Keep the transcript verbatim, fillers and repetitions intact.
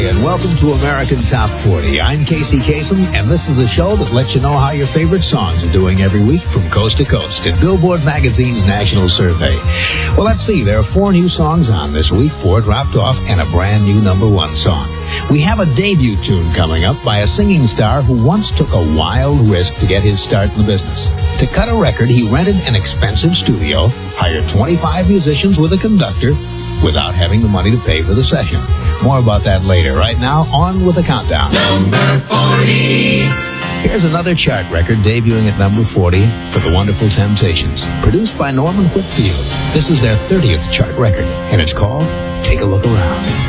And welcome to American Top forty. I'm Casey Kasem, and this is the show that lets you know how your favorite songs are doing every week from coast to coast in Billboard Magazine's National Survey. Well, let's see. There are four new songs on this week, four dropped off, and a brand new number one song. We have a debut tune coming up by a singing star who once took a wild risk to get his start in the business. To cut a record, he rented an expensive studio, hired twenty-five musicians with a conductor, without having the money to pay for the session. More about that later. Right now, on with the countdown. Number forty. Here's another chart record debuting at number forty for the Wonderful Temptations. Produced by Norman Whitfield. This is their thirtieth chart record, and it's called Take a Look Around.